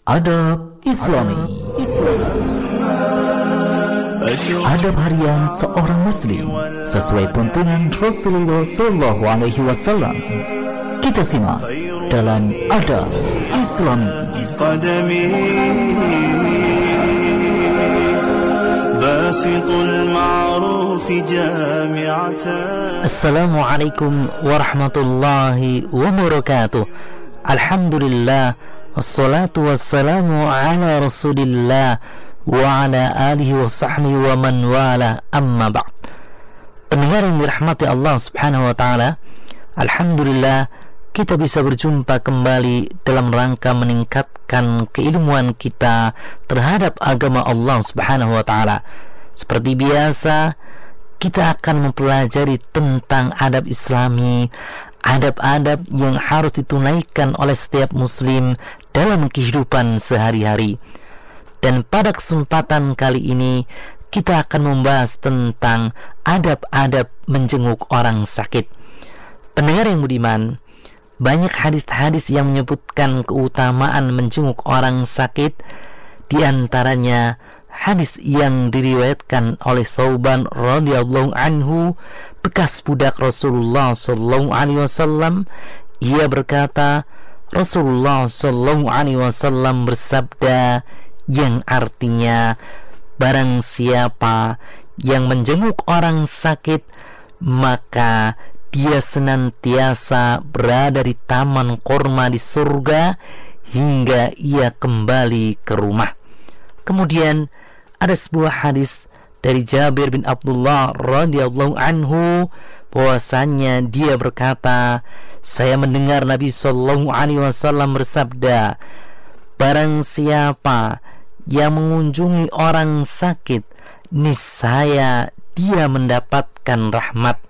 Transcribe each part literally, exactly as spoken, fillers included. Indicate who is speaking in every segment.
Speaker 1: Adab Islami. Adab harian seorang muslim sesuai tuntunan Rasulullah Sallallahu Alaihi Wasallam. Kita simak dalam Adab Islami. Assalamualaikum warahmatullahi wabarakatuh. Alhamdulillah, wassalatu wassalamu ala rasulillah wa ala alihi wa sahbihi wa man wala, amma ba'd. Pendengar yang dirahmati Allah subhanahu wa ta'ala, alhamdulillah kita bisa berjumpa kembali dalam rangka meningkatkan keilmuan kita terhadap agama Allah subhanahu wa ta'ala. Seperti biasa, kita akan mempelajari tentang adab islami, adab-adab yang harus ditunaikan oleh setiap muslim dalam kehidupan sehari-hari. Dan pada kesempatan kali ini kita akan membahas tentang adab-adab menjenguk orang sakit. Pendengar yang budiman, banyak hadis-hadis yang menyebutkan keutamaan menjenguk orang sakit. Di antaranya hadis yang diriwayatkan oleh Thauban radhiyallahu anhu, bekas budak Rasulullah sallallahu alaihi wasallam. Ia berkata, Rasulullah sallallahu alaihi wasallam bersabda, yang artinya, barang siapa yang menjenguk orang sakit, maka dia senantiasa berada di taman kurma di surga hingga ia kembali ke rumah. Kemudian ada sebuah hadis dari Jabir bin Abdullah radhiyallahu anhu, bahwasanya dia berkata, saya mendengar Nabi sallallahu alaihi wasallam bersabda, barang siapa yang mengunjungi orang sakit, niscaya dia mendapatkan rahmat.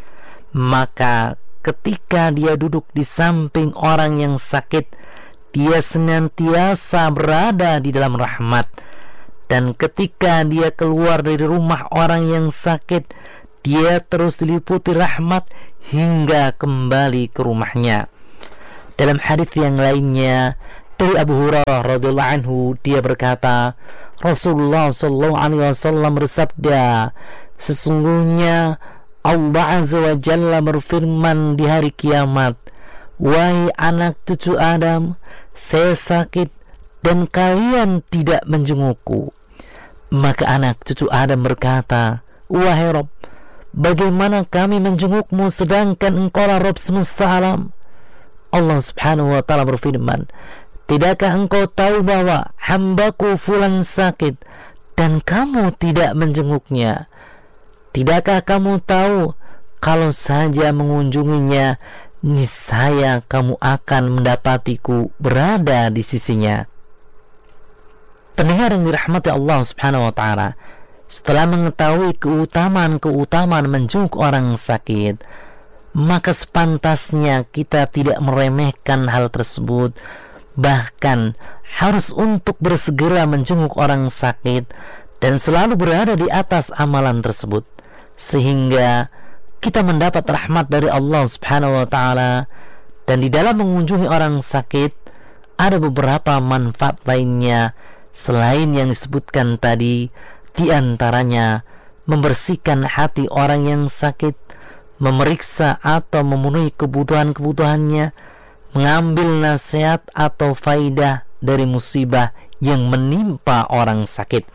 Speaker 1: Maka ketika dia duduk di samping orang yang sakit, dia senantiasa berada di dalam rahmat. Dan ketika dia keluar dari rumah orang yang sakit, dia terus diliputi rahmat hingga kembali ke rumahnya. Dalam hadis yang lainnya dari Abu Hurairah radhiyallahu anhu, dia berkata, Rasulullah sallallahu alaihi wasallam bersabda, sesungguhnya Allah azza wa jalla berfirman di hari kiamat, wahai anak cucu Adam, saya sakit dan kalian tidak menjengukku. Maka anak cucu Adam berkata, wahai Rabb, bagaimana kami menjengukmu sedangkan engkaulah Rabb semesta alam? Allah subhanahu wa ta'ala berfirman, tidakkah engkau tahu bahwa hambaku fulan sakit dan kamu tidak menjenguknya? Tidakkah kamu tahu kalau saja mengunjunginya, niscaya kamu akan mendapatiku berada di sisinya? Pendengar yang dirahmati Allah subhanahu wa ta'ala, setelah mengetahui keutamaan-keutamaan menjenguk orang sakit, maka sepantasnya kita tidak meremehkan hal tersebut, bahkan harus untuk bersegera menjenguk orang sakit dan selalu berada di atas amalan tersebut, sehingga kita mendapat rahmat dari Allah subhanahu wa ta'ala. Dan di dalam mengunjungi orang sakit ada beberapa manfaat lainnya selain yang disebutkan tadi. Di antaranya membersihkan hati orang yang sakit, memeriksa atau memenuhi kebutuhan-kebutuhannya, mengambil nasihat atau faidah dari musibah yang menimpa orang sakit.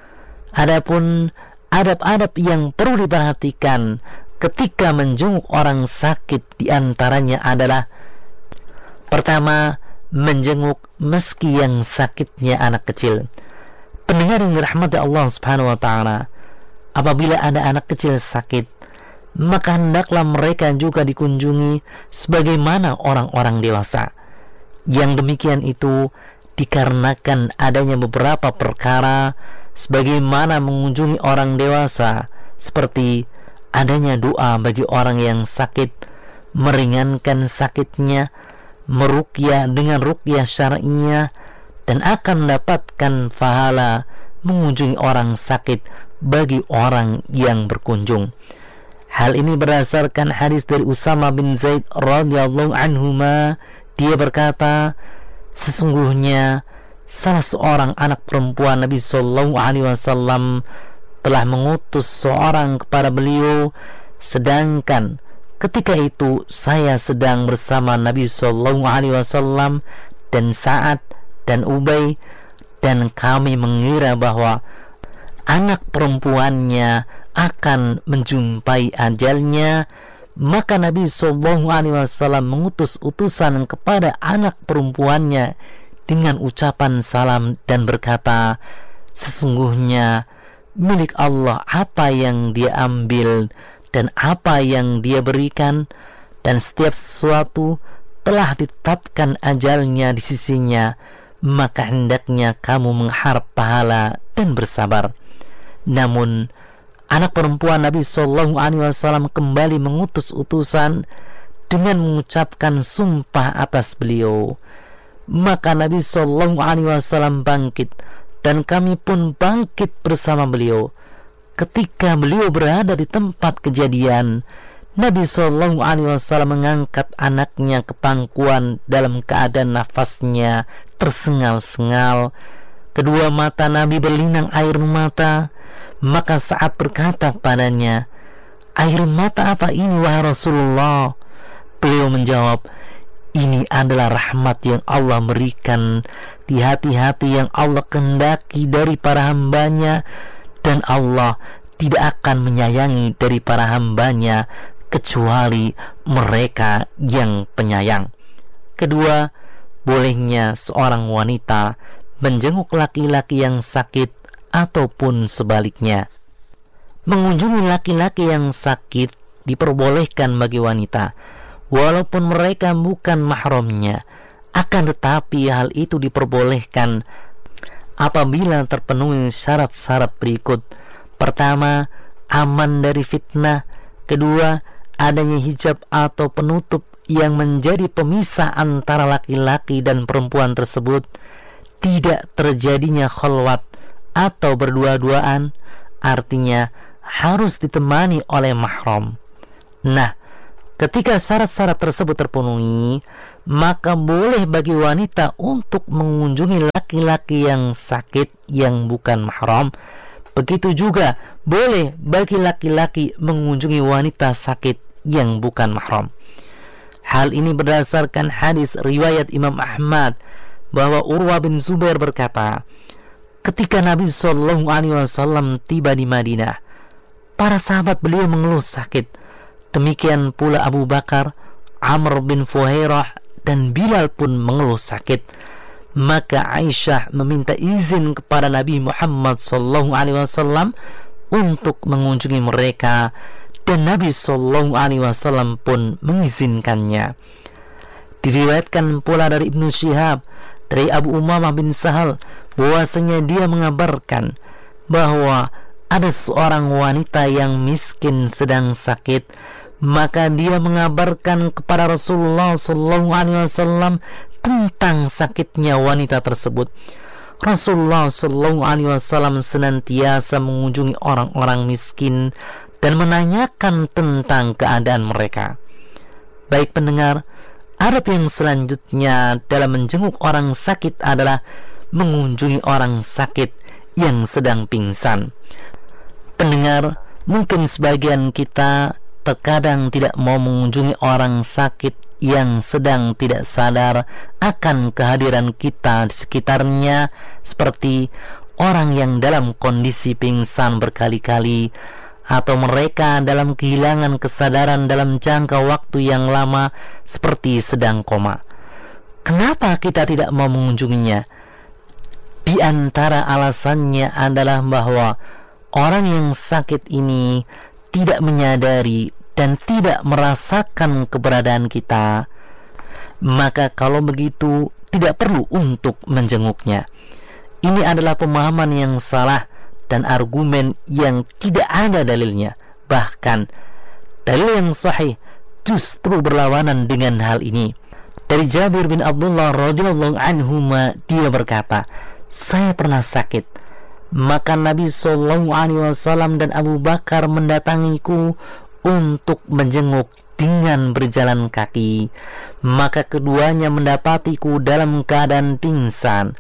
Speaker 1: Adapun adab-adab yang perlu diperhatikan ketika menjenguk orang sakit, di antaranya adalah, pertama, menjenguk meski yang sakitnya anak kecil. Pendengar yang dirahmati Allah subhanahu wa ta'ala, apabila ada anak kecil sakit, maka hendaklah mereka juga dikunjungi sebagaimana orang-orang dewasa. Yang demikian itu dikarenakan adanya beberapa perkara sebagaimana mengunjungi orang dewasa, seperti adanya doa bagi orang yang sakit, meringankan sakitnya, meruqyah dengan ruqyah syar'iyyah, dan akan mendapatkan pahala mengunjungi orang sakit bagi orang yang berkunjung. Hal ini berdasarkan hadis dari Usama bin Zaid radhiyallahu anhuma. Dia berkata, sesungguhnya salah seorang anak perempuan Nabi Sallallahu Alaihi Wasallam telah mengutus seorang kepada beliau, sedangkan ketika itu saya sedang bersama Nabi Sallallahu Alaihi Wasallam dan Sa'ad dan Ubay, dan kami mengira bahwa anak perempuannya akan menjumpai ajalnya. Maka Nabi Sallallahu Alaihi Wasallam mengutus utusan kepada anak perempuannya dengan ucapan salam dan berkata, sesungguhnya milik Allah apa yang dia ambil dan apa yang dia berikan, dan setiap sesuatu telah ditetapkan ajalnya di sisinya, maka hendaknya kamu mengharap pahala dan bersabar. Namun anak perempuan Nabi Sallallahu Alaihi Wasallam kembali mengutus utusan dengan mengucapkan sumpah atas beliau. Maka Nabi Sallallahu Alaihi Wasallam bangkit dan kami pun bangkit bersama beliau. Ketika beliau berada di tempat kejadian, Nabi Sallallahu Alaihi Wasallam mengangkat anaknya ke pangkuan dalam keadaan nafasnya tersengal-sengal. Kedua mata Nabi berlinang air mata. Maka Sa'ad berkata kepadanya, air mata apa ini wahai Rasulullah? Beliau menjawab, ini adalah rahmat yang Allah berikan di hati-hati yang Allah kehendaki dari para hambanya, dan Allah tidak akan menyayangi dari para hambanya kecuali mereka yang penyayang. Kedua, bolehnya seorang wanita menjenguk laki-laki yang sakit ataupun sebaliknya. Mengunjungi laki-laki yang sakit diperbolehkan bagi wanita walaupun mereka bukan mahramnya. Akan tetapi hal itu diperbolehkan apabila terpenuhi syarat-syarat berikut. Pertama, aman dari fitnah. Kedua, adanya hijab atau penutup yang menjadi pemisah antara laki-laki dan perempuan tersebut. Tidak terjadinya khalwat atau berdua-duaan, artinya harus ditemani oleh mahram. Nah, ketika syarat-syarat tersebut terpenuhi, maka boleh bagi wanita untuk mengunjungi laki-laki yang sakit yang bukan mahram. Begitu juga boleh bagi laki-laki mengunjungi wanita sakit yang bukan mahram. Hal ini berdasarkan hadis riwayat Imam Ahmad bahwa Urwah bin Zubair berkata, ketika Nabi Sallallahu Alaihi Wasallam tiba di Madinah, para sahabat beliau mengeluh sakit. Demikian pula Abu Bakar, Amr bin Fuhairah, dan Bilal pun mengeluh sakit. Maka Aisyah meminta izin kepada Nabi Muhammad Sallallahu Alaihi Wasallam untuk mengunjungi mereka, dan Nabi Sallallahu Alaihi Wasallam pun mengizinkannya. Diriwayatkan pula dari Ibnu Syihab dari Abu Umamah bin Sahal bahwasanya dia mengabarkan bahwa ada seorang wanita yang miskin sedang sakit, maka dia mengabarkan kepada Rasulullah Sallallahu Alaihi Wasallam tentang sakitnya wanita tersebut. Rasulullah Sallallahu Alaihi Wasallam senantiasa mengunjungi orang-orang miskin dan menanyakan tentang keadaan mereka. Baik pendengar, adab yang selanjutnya dalam menjenguk orang sakit adalah mengunjungi orang sakit yang sedang pingsan. Pendengar, mungkin sebagian kita terkadang tidak mau mengunjungi orang sakit yang sedang tidak sadar akan kehadiran kita di sekitarnya, seperti orang yang dalam kondisi pingsan berkali-kali, atau mereka dalam kehilangan kesadaran dalam jangka waktu yang lama seperti sedang koma. Kenapa kita tidak mau mengunjunginya? Di antara alasannya adalah bahwa orang yang sakit ini tidak menyadari dan tidak merasakan keberadaan kita. Maka kalau begitu tidak perlu untuk menjenguknya. Ini adalah pemahaman yang salah dan argumen yang tidak ada dalilnya. Bahkan dalil yang sahih justru berlawanan dengan hal ini. Dari Jabir bin Abdullah radhiyallahu anhuma, dia berkata, saya pernah sakit, maka Nabi Sallallahu Alaihi Wasallam dan Abu Bakar mendatangiku untuk menjenguk dengan berjalan kaki. Maka keduanya mendapatiku dalam keadaan pingsan.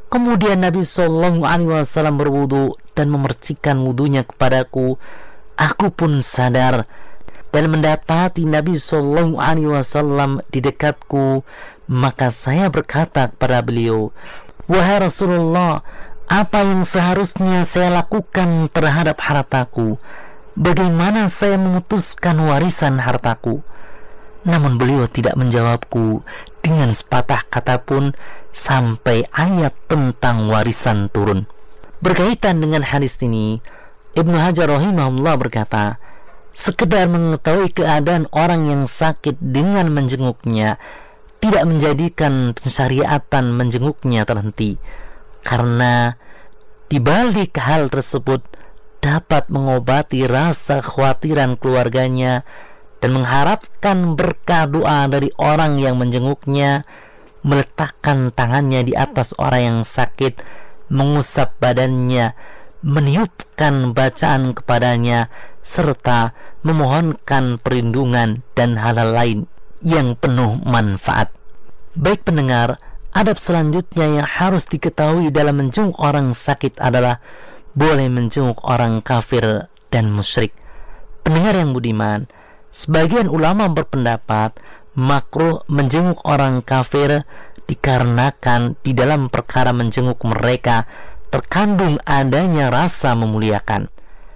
Speaker 1: Kemudian Nabi Shallallahu Alaihi Wasallam berwudu dan memercikan wudunya kepadaku. Aku pun sadar dan mendapati Nabi Shallallahu Alaihi Wasallam di dekatku. Maka saya berkata kepada beliau, wahai Rasulullah, apa yang seharusnya saya lakukan terhadap hartaku? Bagaimana saya memutuskan warisan hartaku? Namun beliau tidak menjawabku dengan sepatah kata pun sampai ayat tentang warisan turun. Berkaitan dengan hadis ini, Ibnu Hajar rahimahullah berkata, sekedar mengetahui keadaan orang yang sakit dengan menjenguknya tidak menjadikan pensyariatan menjenguknya terhenti, karena di balik hal tersebut dapat mengobati rasa kekhawatiran keluarganya dan mengharapkan berkah doa dari orang yang menjenguknya, meletakkan tangannya di atas orang yang sakit, mengusap badannya, meniupkan bacaan kepadanya, serta memohonkan perlindungan dan hal-hal lain yang penuh manfaat. Baik pendengar, adab selanjutnya yang harus diketahui dalam menjenguk orang sakit adalah boleh menjenguk orang kafir dan musyrik. Pendengar yang budiman, sebagian ulama berpendapat makruh menjenguk orang kafir dikarenakan di dalam perkara menjenguk mereka terkandung adanya rasa memuliakan.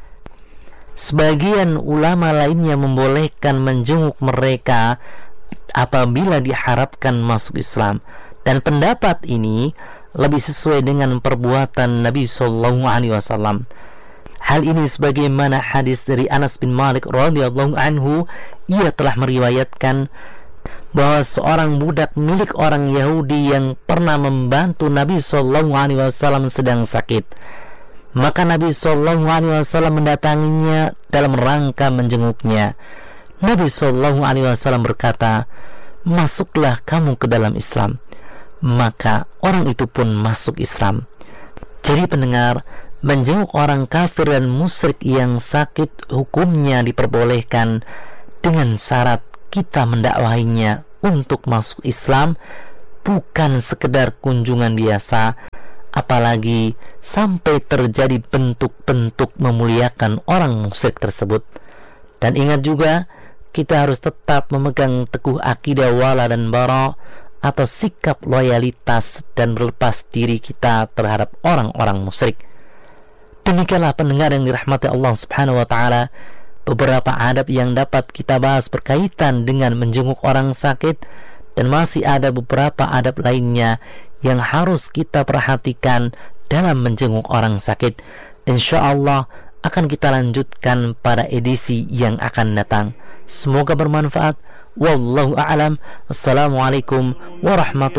Speaker 1: Sebagian ulama lainnya membolehkan menjenguk mereka apabila diharapkan masuk Islam, dan pendapat ini lebih sesuai dengan perbuatan Nabi Shallallahu Alaihi Wasallam. Hal ini sebagaimana hadis dari Anas bin Malik radhiyallahu anhu, ia telah meriwayatkan bahwa seorang budak milik orang Yahudi yang pernah membantu Nabi Shallallahu Alaihi Wasallam sedang sakit. Maka Nabi Shallallahu Alaihi Wasallam mendatanginya dalam rangka menjenguknya. Nabi Shallallahu Alaihi Wasallam berkata, masuklah kamu ke dalam Islam. Maka orang itu pun masuk Islam. Jadi pendengar, menjenguk orang kafir dan musyrik yang sakit hukumnya diperbolehkan dengan syarat kita mendakwahinya untuk masuk Islam, bukan sekedar kunjungan biasa, apalagi sampai terjadi bentuk-bentuk memuliakan orang musyrik tersebut. Dan ingat juga, kita harus tetap memegang teguh akidah wala dan bara, atau sikap loyalitas dan berlepas diri kita terhadap orang-orang musyrik. Demikianlah pendengar yang dirahmati Allah Subhanahu wa taala, beberapa adab yang dapat kita bahas berkaitan dengan menjenguk orang sakit, dan masih ada beberapa adab lainnya yang harus kita perhatikan dalam menjenguk orang sakit. Insyaallah akan kita lanjutkan pada edisi yang akan datang. Semoga bermanfaat. Wallahu a'lam. Assalamualaikum warahmatullahi